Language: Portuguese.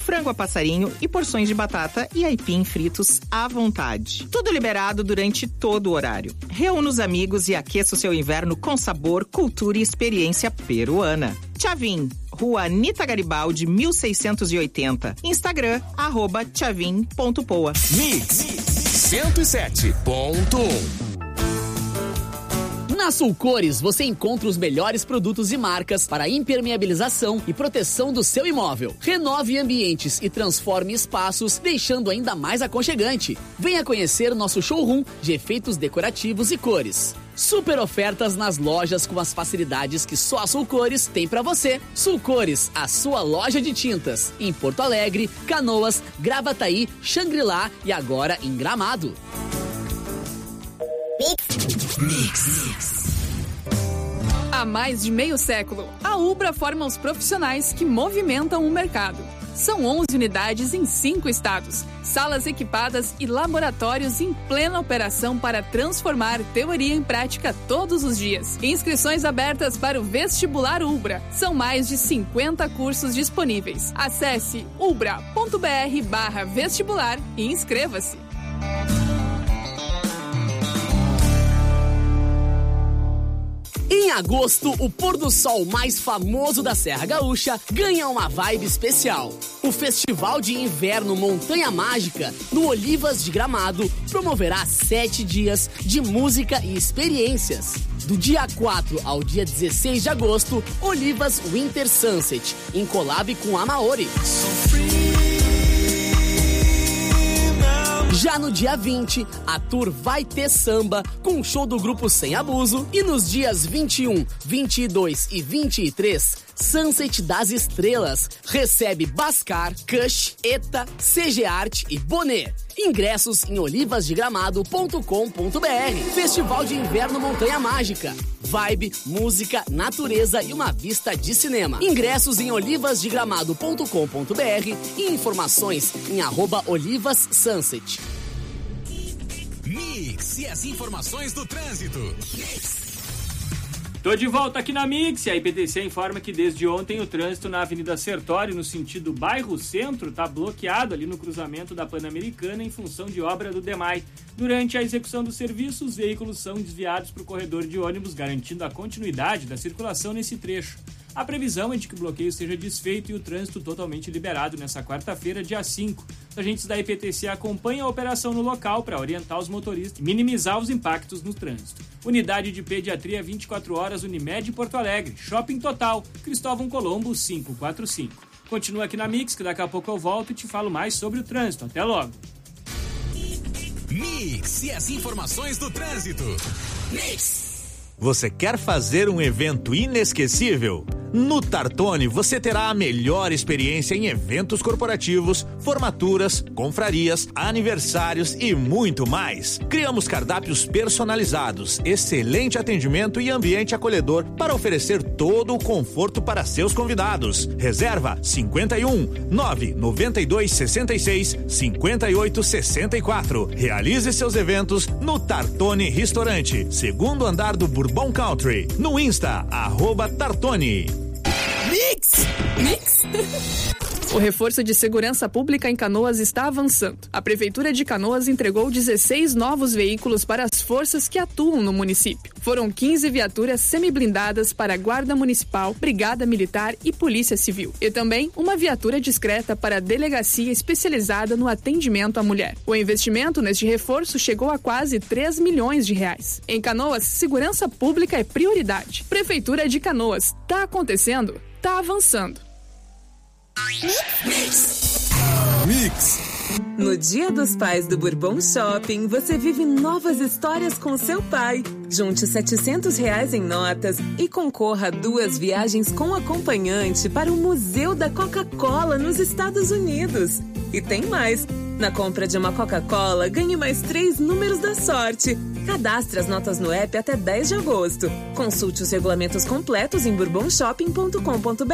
frango a passarinho e porções de batata e aipim fritos à vontade. Tudo liberado durante todo o horário. Reúna os amigos e aqueça o seu inverno com sabor, cultura e experiência peruana. Tchavin, Rua Anita Garibaldi, 1680. Instagram, @tchavin.poa. Mix 107.1. Na Sulcores, você encontra os melhores produtos e marcas para impermeabilização e proteção do seu imóvel. Renove ambientes e transforme espaços, deixando ainda mais aconchegante. Venha conhecer nosso showroom de efeitos decorativos e cores. Super ofertas nas lojas com as facilidades que só a Sulcores tem para você. Sulcores, a sua loja de tintas. Em Porto Alegre, Canoas, Gravataí, Xangri-Lá e agora em Gramado. Mix. Há mais de meio século, a Ubra forma os profissionais que movimentam o mercado. São 11 unidades em 5 estados, salas equipadas e laboratórios em plena operação para transformar teoria em prática todos os dias. Inscrições abertas para o Vestibular Ubra. São mais de 50 cursos disponíveis. Acesse ubra.br/vestibular e inscreva-se. Em agosto, o pôr do sol mais famoso da Serra Gaúcha ganha uma vibe especial. O Festival de Inverno Montanha Mágica, no Olivas de Gramado, promoverá 7 dias de música e experiências. Do dia 4 ao dia 16 de agosto, Olivas Winter Sunset, em collab com a Maori. Já no dia 20, a tour vai ter samba com o show do grupo Sem Abuso. E nos dias 21, 22 e 23, Sunset das Estrelas recebe Bascar, Kush, Eta, CG Art e Bonet. Ingressos em olivasdegramado.com.br. Festival de Inverno Montanha Mágica. Vibe, música, natureza e uma vista de cinema. Ingressos em olivasdegramado.com.br e informações em @olivassunset. Mix e as informações do trânsito. Tô de volta aqui na Mix. A IPTC informa que desde ontem o trânsito na Avenida Sertório, no sentido bairro Centro, tá bloqueado ali no cruzamento da Pan-Americana em função de obra do DEMAI. Durante a execução do serviço, os veículos são desviados para o corredor de ônibus, garantindo a continuidade da circulação nesse trecho. A previsão é de que o bloqueio seja desfeito e o trânsito totalmente liberado nessa quarta-feira, dia 5. Os agentes da IPTC acompanham a operação no local para orientar os motoristas e minimizar os impactos no trânsito. Unidade de Pediatria 24 horas Unimed Porto Alegre. Shopping Total, Cristóvão Colombo 545. Continua aqui na Mix, que daqui a pouco eu volto e te falo mais sobre o trânsito. Até logo. Mix e as informações do trânsito. Mix. Você quer fazer um evento inesquecível? No Tartone você terá a melhor experiência em eventos corporativos, formaturas, confrarias, aniversários e muito mais. Criamos cardápios personalizados, excelente atendimento e ambiente acolhedor para oferecer todo o conforto para seus convidados. Reserva 51 992 66 58 64. Realize seus eventos no Tartone Restaurante, segundo andar do Bourbon Country. No Insta, @Tartone. Mix! O reforço de segurança pública em Canoas está avançando. A Prefeitura de Canoas entregou 16 novos veículos para as forças que atuam no município. Foram 15 viaturas semiblindadas para a Guarda Municipal, Brigada Militar e Polícia Civil. E também uma viatura discreta para a delegacia especializada no atendimento à mulher. O investimento neste reforço chegou a quase 3 milhões de reais. Em Canoas, segurança pública é prioridade. Prefeitura de Canoas. Tá acontecendo? Tá avançando. Mix. No Dia dos Pais do Bourbon Shopping, você vive novas histórias com seu pai. Junte R$700 em notas e concorra a 2 viagens com acompanhante para o Museu da Coca-Cola nos Estados Unidos. E tem mais. Na compra de uma Coca-Cola, ganhe mais 3 números da sorte. Cadastre as notas no app até 10 de agosto. Consulte os regulamentos completos em bourbonshopping.com.br.